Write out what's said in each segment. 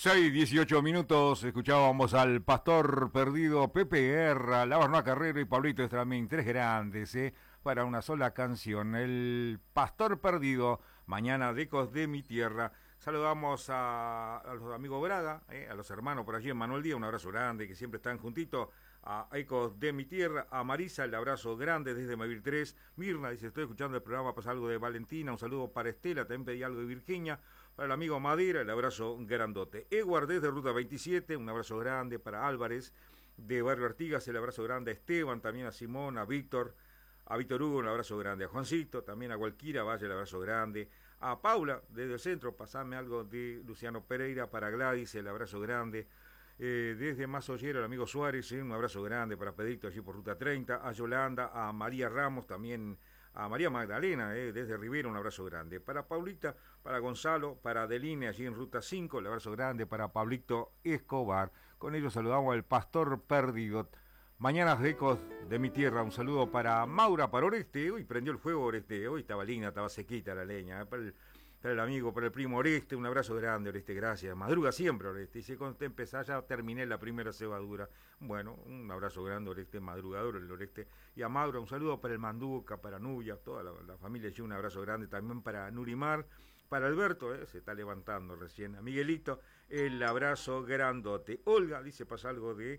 6:18, escuchábamos al pastor perdido Pepe Guerra, Labarnoa Carrero y Pablito Estramín, tres grandes, para una sola canción. El pastor perdido, mañana de Ecos de mi tierra. Saludamos a los amigos Braga, a los hermanos por allí en Manuel Díaz, un abrazo grande, que siempre están juntitos. A Ecos de mi tierra, a Marisa, el abrazo grande desde Mavir 3. Mirna dice, estoy escuchando el programa, pasa algo de Valentina, un saludo para Estela, también pedí algo de Virginia. Para el amigo Madera, el abrazo grandote. Edward desde Ruta 27, un abrazo grande para Álvarez. De Barrio Artigas, el abrazo grande a Esteban, también a Simón, a Víctor Hugo, un abrazo grande. A Juancito, también a Gualquira Valle, el abrazo grande. A Paula, desde el centro, pasame algo de Luciano Pereira. Para Gladys, el abrazo grande. Desde Mazollero, el amigo Suárez, un abrazo grande para Pedrito allí por Ruta 30. A Yolanda, a María Ramos, también a María Magdalena, desde Rivera, un abrazo grande. Para Paulita, para Gonzalo, para Adeline, allí en Ruta 5, el abrazo grande para Pablito Escobar. Con ellos saludamos al pastor perdido. Mañanas de Ecos de mi tierra, un saludo para Maura, para Oreste. Hoy prendió el fuego Oreste, hoy estaba linda, estaba sequita la leña. Para el amigo, para el primo Oreste, un abrazo grande, Oreste, gracias. Madruga siempre, Oreste. Dice, cuando te empezás, ya terminé la primera cebadura. Bueno, un abrazo grande, Oreste, madrugador, el Oreste. Y a Maura, un saludo para el Manduca, para Nubia, toda la familia allí, un abrazo grande también para Nurimar, para Alberto, se está levantando recién. A Miguelito, el abrazo grandote. Olga, dice, pasa algo de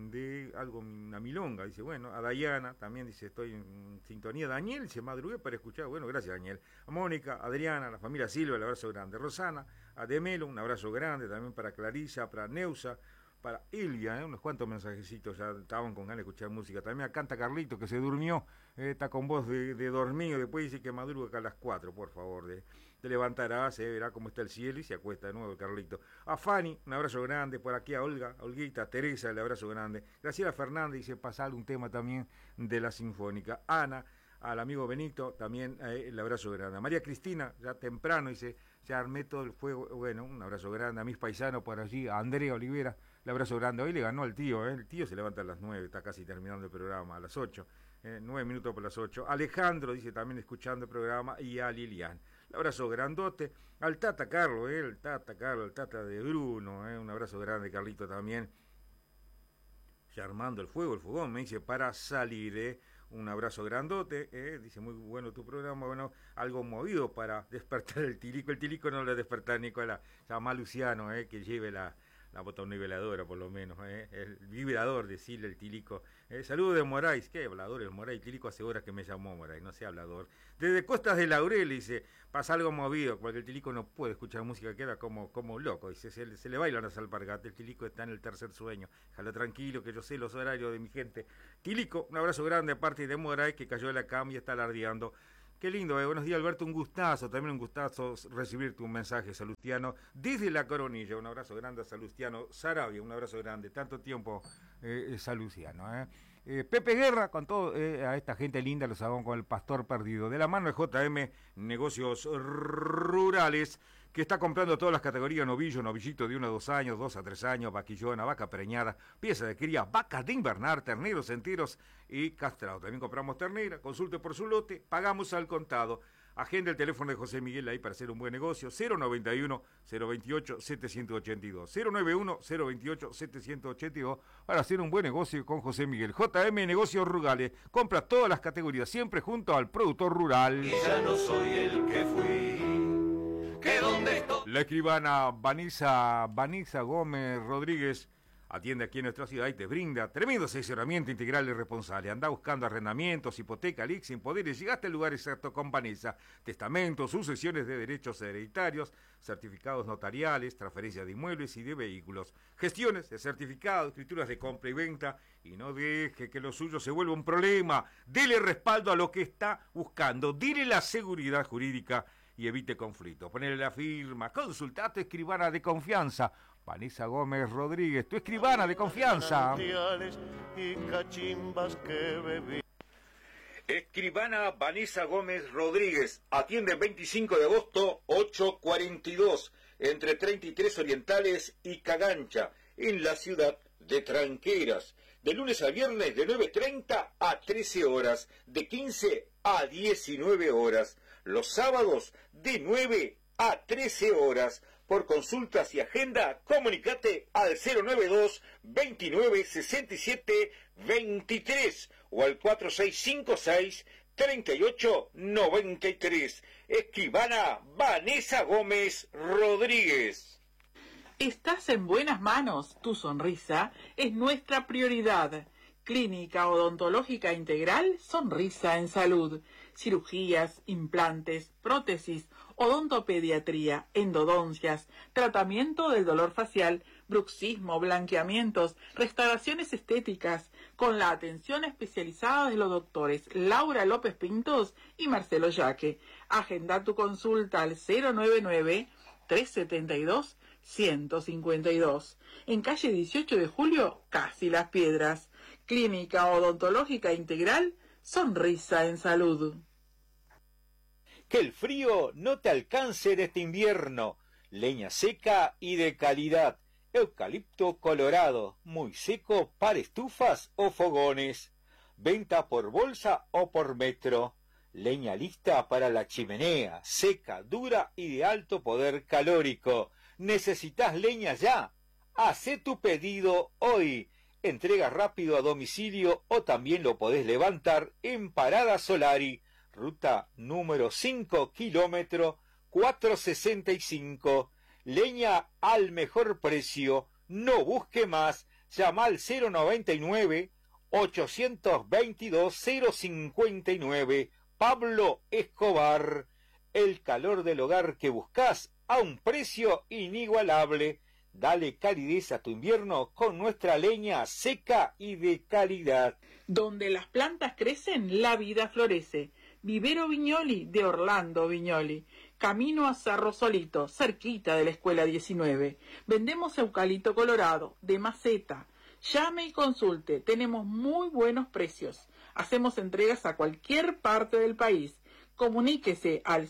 algo, una milonga, dice, bueno, a Dayana, también dice, estoy en sintonía. Daniel, se madrugué para escuchar, bueno, gracias Daniel. A Mónica, Adriana, a la familia Silva, el abrazo grande. Rosana, a Demelo, un abrazo grande, también para Clarisa, para Neusa, para Ilvia, unos cuantos mensajecitos, ya estaban con ganas de escuchar música. También a Canta Carlito, que se durmió, está con voz de dormido, después dice que madruga acá a las 4, por favor, de levantará, se verá cómo está el cielo y se acuesta de nuevo el Carlito. A Fanny, un abrazo grande, por aquí a Olga, a Olguita, a Teresa, el abrazo grande. Graciela Fernández dice, pasa algún tema también de la Sinfónica. Ana, al amigo Benito, también el abrazo grande. A María Cristina, ya temprano, dice, ya armé todo el fuego, bueno, un abrazo grande. A mis paisanos por allí, a Andrea Olivera, el abrazo grande. Hoy le ganó al tío, el tío se levanta a las 9, está casi terminando el programa, a las 8, 9 minutos por las 8. Alejandro, dice, también escuchando el programa, y a Lilian. El abrazo grandote. Al Tata Carlos, el Tata de Bruno, un abrazo grande, Carlito, también. Ya armando el fuego, el fogón, me dice, para salir, un abrazo grandote, dice, muy bueno tu programa, bueno, algo movido para despertar el tilico no lo despertar Nicolás, llama a Luciano, que lleve la botonniveladora por lo menos, el vibrador, decirle el tilico. Saludo de Moraes, ¿qué hablador el Moraes? Tilico hace horas que me llamó Moraes, no sé hablador. Desde Costas de Laurel, dice, pasa algo movido, porque el tilico no puede escuchar música, queda como loco, dice, se le bailan las alpargatas, el tilico está en el tercer sueño, déjalo tranquilo, que yo sé los horarios de mi gente. Tilico, un abrazo grande aparte de Moraes, que cayó de la cama y está alardeando. Qué lindo, buenos días Alberto, un gustazo, también un gustazo recibir tu mensaje, Salustiano, desde La Coronilla, un abrazo grande a Salustiano Sarabia, un abrazo grande, tanto tiempo Salustiano. Pepe Guerra, con todo, a esta gente linda, los hago con el pastor perdido, de la mano de JM Negocios Rurales, que está comprando todas las categorías, novillito de 1 a 2 años, 2 a 3 años, vaquillona, vaca preñada, pieza de cría, vacas de invernar, terneros enteros y castrados. También compramos ternera, consulte por su lote, pagamos al contado. Agenda el teléfono de José Miguel ahí para hacer un buen negocio, 091-028-782, 091-028-782, para hacer un buen negocio con José Miguel. JM Negocios Rurales, compra todas las categorías, siempre junto al productor rural. Y ya no soy el que fui, que donde estoy. La escribana Vanessa Gómez Rodríguez atiende aquí en nuestra ciudad y te brinda tremendo asesoramiento integral y responsable. Anda buscando arrendamientos, hipoteca, leasing, poderes. Llegaste al lugar exacto con Vanessa. Testamentos, sucesiones de derechos hereditarios, certificados notariales, transferencia de inmuebles y de vehículos. Gestiones de certificados, escrituras de compra y venta. Y no deje que lo suyo se vuelva un problema. Dele respaldo a lo que está buscando. Dile la seguridad jurídica y evite conflictos. Ponele la firma. Consulta a tu escribana de confianza. Vanessa Gómez Rodríguez, tu escribana de confianza. Y cachimbas que bebí. Escribana Vanessa Gómez Rodríguez, atiende el 25 de agosto, 8:42, entre 33 Orientales y Cagancha, en la ciudad de Tranqueras. De lunes a viernes de 9:30 a 13 horas, de 15 a 19 horas. Los sábados de 9 a 13 horas. Por consultas y agenda, comunicate al 092 29 67 23 o al 4656 38 93. Escribana Vanessa Gómez Rodríguez. Estás en buenas manos. Tu sonrisa es nuestra prioridad. Clínica Odontológica Integral, Sonrisa en Salud. Cirugías, implantes, prótesis, odontopediatría, endodoncias, tratamiento del dolor facial, bruxismo, blanqueamientos, restauraciones estéticas, con la atención especializada de los doctores Laura López Pintos y Marcelo Yaque. Agenda tu consulta al 099-372-152. En calle 18 de Julio, Casi Las Piedras. Clínica Odontológica Integral, Sonrisa en Salud. Que el frío no te alcance en este invierno. Leña seca y de calidad. Eucalipto colorado, muy seco para estufas o fogones. Venta por bolsa o por metro. Leña lista para la chimenea, seca, dura y de alto poder calórico. ¿Necesitas leña ya? Hacé tu pedido hoy. Entrega rápido a domicilio o también lo podés levantar en Parada Solari, ruta número 5, kilómetro 465. Leña al mejor precio. No busque más. Llama al 099-822-059. Pablo Escobar. El calor del hogar que buscas a un precio inigualable. Dale calidez a tu invierno con nuestra leña seca y de calidad. Donde las plantas crecen, la vida florece. Vivero Viñoli de Orlando Viñoli. Camino a Cerro Solito, cerquita de la Escuela 19. Vendemos eucalipto colorado, de maceta. Llame y consulte, tenemos muy buenos precios. Hacemos entregas a cualquier parte del país. Comuníquese al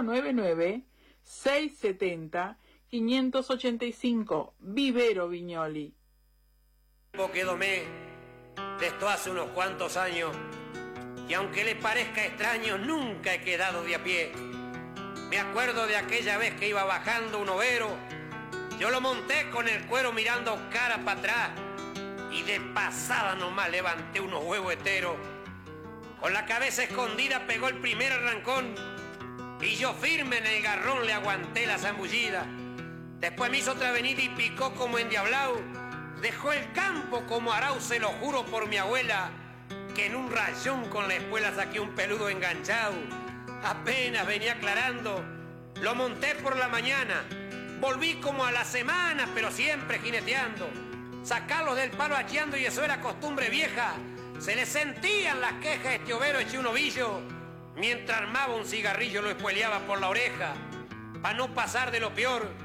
099-670-585, Vivero Viñoli. Que domé de esto hace unos cuantos años, y aunque le parezca extraño, nunca he quedado de a pie. Me acuerdo de aquella vez que iba bajando un overo, yo lo monté con el cuero mirando cara para atrás, y de pasada nomás levanté unos huevos enteros. Con la cabeza escondida pegó el primer arrancón, y yo firme en el garrón le aguanté la zambullida. Después me hizo otra venida y picó como endiablao. Dejó el campo como arao, se lo juro por mi abuela, que en un rayón con la espuela saqué un peludo enganchado. Apenas venía aclarando, lo monté por la mañana. Volví como a la semana, pero siempre jineteando. Sacarlos del palo acheando y eso era costumbre vieja. Se le sentían las quejas de este overo hecho un ovillo. Mientras armaba un cigarrillo lo espueleaba por la oreja. Pa' no pasar de lo peor,